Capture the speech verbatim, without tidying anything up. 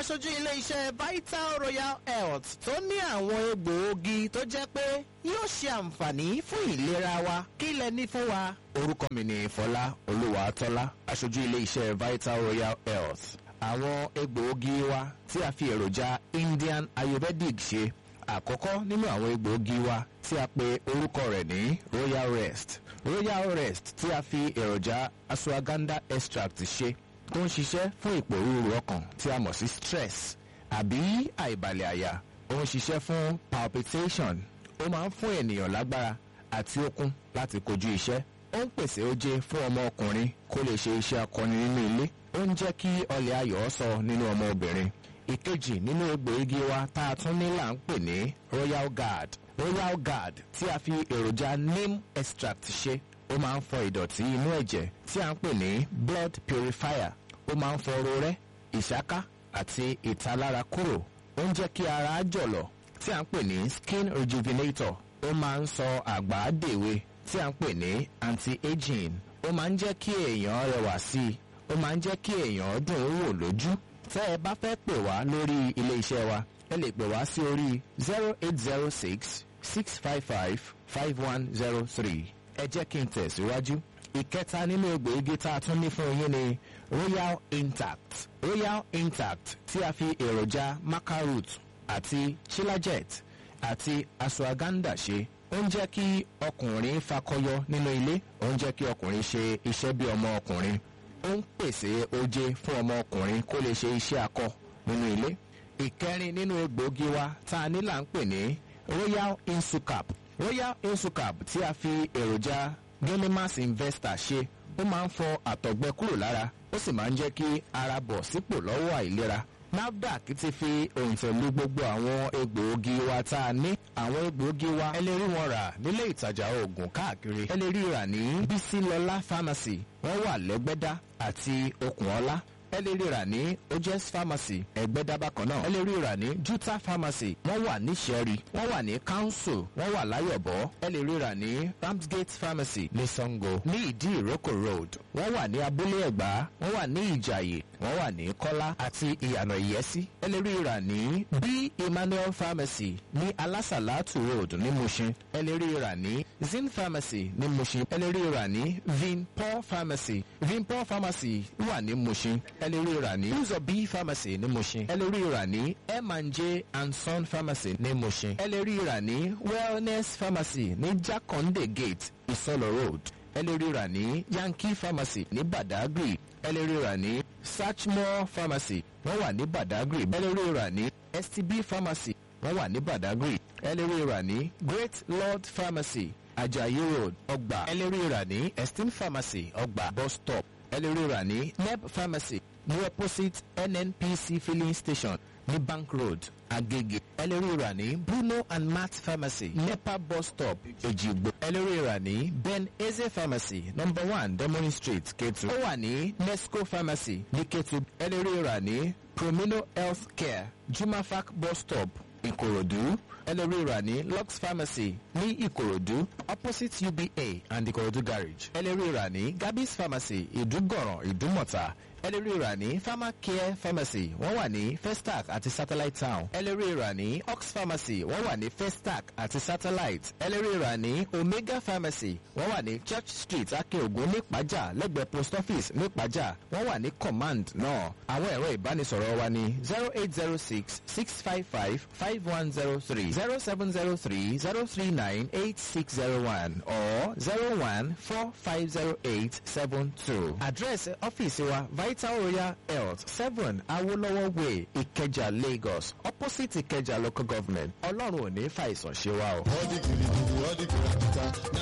aṣojú ilé-iṣẹ́ Vital Royal Health tó ní àwọn egbòogi tó jẹ́ pé yóò ṣe àǹfààní fún ìlera wa. Kí lẹ ní fún wa? Orúkọ mi ni Fọlá Olúwatọ́lá, aṣojú ilé-iṣẹ́ Vital Royal Health. Àwọn egbòogi wa tí a fi èròjà Indian Ayurvedic ṣe. Àkọ́kọ́ nínú àwọn egbòogi wa tí a pe orúkọ rẹ̀ ní Royal Rest. Royal Rest tí a fi èròjà ashwagandha extract ṣe tó ń ṣiṣẹ́ fún ìpòrúurú ọkàn tí a mọ̀ sí stress àbí àìbalẹ̀ àyà. Ó ń ṣiṣẹ́ fún palpitation. Ó máa ń fún ènìyàn lágbára àti okun láti kojú iṣẹ́. Ó ń pèsè oje fún ọmọ ọkùnrin kó lè ṣe iṣẹ́ akọni nínú ilé. Ó ń jẹ́ kí ọlẹ̀ ayọ̀ sọ nínú ọmọ obìnrin. Ìkejì nínú egbòogi wa tá a tún ní là ń pè ní Royal Guard. Royal Guard tí a fi èròjà neem extract ṣe. Ó máa ń fọ ìdọ̀tí inú ẹ̀jẹ̀ tí a ń pè ní blood purifier. Ó máa ń fọ rorẹ́, ìṣáká àti ìtalára kúrò. Ó ń jẹ́ kí ara jọ̀lọ̀ tí a ń pè ní skin rejuvenator. Ó máa ń sọ àgbà dèwe tí a ń pè ní anti-aging. Ó máa ń jẹ́ kí èèyàn rẹwà sí i. Ó máa ń jẹ́ kí èèyàn dùn ún wò lójú. Tẹ́ ẹ bá fẹ́ pè wá lórí ilé-iṣẹ́ wa, ẹ lè pè wá sí orí zero eight zero six six five five five one zero three. Ẹ jẹ́ kí n tẹ̀síwájú. Ìkẹta nínú egbòogi tá a tún ní fún yín ni Royal Intact. Royal Intact tí a fi èròjà maca root àti shilajit àti ashwagandha ṣe. Ó ń jẹ́ kí ọkùnrin fakọyọ nínú ilé. Ó ń jẹ́ kí ọkùnrin ṣe iṣẹ́ bí ọmọ ọkùnrin. Ó ń pèsè oje fún ọmọ ọkùnrin kó lè ṣe iṣẹ́ akọ nínú ilé. Ìkẹrin nínú egbòogi wa tá a ní là ń pè ní Royal Insucap. Royal Insucap tí a fi èròjà Genimas Investor ṣe. Ó máa ń fọ àtọ̀gbẹ kúrò lára. Ó sì máa ń jẹ́ kí ara bọ̀ sípò lọ́wọ́ àìlera. NAFDAC ti fi òǹtẹ̀lú gbogbo àwọn egbòogi wa tá a ní. Àwọn egbòogi wa ẹ lè rí wọn rà nílé ìtajà oògùn káàkiri. Ẹ lè rí rà ní Bísílọ́lá Pharmacy. Wọ́n wà lẹ́gbẹ́dá àti Okùnọlá. Ẹ lè rí rà ní Ojes Pharmacy Ẹgbẹ́dá bákan náà. Ẹ lè rí rà ní Juta Pharmacy. Wọ́n wà ní Ṣẹ́rí. Wọ́n wà ní Council. Wọ́n wà Láyọ̀bọ̀. Ẹ lè rí rà ní Ramsgate Pharmacy ní Sango. Ní Ìdí Ìrókò Road. Wọ́n wà ní Abúlé Ẹ̀gbá. Wọ́n wà ní Ìjàyè. Wọ́n wà ní Kọ́lá àti Ìyànà Ìyẹ́sí. Ẹ lè rí rà ní B. Emmanuel Pharmacy ní Alásàlátù Road ní Mushin. Ẹ lè rí rà ní Zin Pharmacy ní Mushin. Ẹ lè rí rà ní Vinpol Pharmacy. Vinpol Pharmacy wà ní Mushin. Ẹ lè rí rà ní Uzobi Pharmacy ní Mushin. Ẹ lè rí rà ní M and J and Son Pharmacy ní Mushin. Ẹ lè rí rà ní Wellness Pharmacy ní Jakonde Gate Isolo Road. Ẹ lè rí rà ní Yankee Pharmacy ní Badagry. Ẹ lè rí rà ní Sachmore Pharmacy wọ́n wà ní Badagry. Ẹ lè rí rà ní S T B Pharmacy wọ́n wà ní Badagry. Ẹ lè rí rà ní Great Lord Pharmacy Ajayi Road Ọgbà. Ẹ lè rí rà ní Esteem Pharmacy Ọgbà bus stop. Ẹ lè rí rà ní Neb Pharmacy ní opposite N N P C filling station ní Bank Road Agege. Ẹ lè rí rà ní Bruno and Matt Pharmacy Nepa bus stop Ejigbo. Ẹ lè rí rà ní Ben Eze Pharmacy number one Demoni Street Ketu. Ó wà ní Nesco Pharmacy ní Ketu. Ẹ lè rí rà ní Promino Health Care Jumafak bus stop Ìkòròdú. Ẹ lè rí rà ní Lux Pharmacy ní Ìkòròdú opposite U B A and Ìkòròdú garage. Ẹ lè rí rà ní Gabis Pharmacy Ìdúgọ̀ràn Ìdúmọ̀tà. Ẹ lè rí rà ní Pharmacare Pharmacy wọ́n wà ní Festac àti Satellite Town. Ẹ lè rí rà ní Ox Pharmacy wọ́n wà ní Festac àti Satellite. Ẹ lè rí rà ní Omega Pharmacy wọ́n wà ní Church Street Akeogun ní Ìpàjà lẹ́gbẹ̀ẹ́ Post Office ní Ìpàjà. Wọ́n wà ní Command náà. Àwọn ẹ̀rọ ìbánisọ̀rọ̀ wa ní zero eight zero six six five five five one zero three zero seven zero three zero three nine eight six zero one or zero one four five zero eight seven two. Àdírẹ́sì ọ́fíìsì wa Vital Royal Health seven Awolowo Way Ìkẹjà Lagos opposite Ìkẹjà local government. Ọlọ́run ò ní fàìsàn ṣe wá o.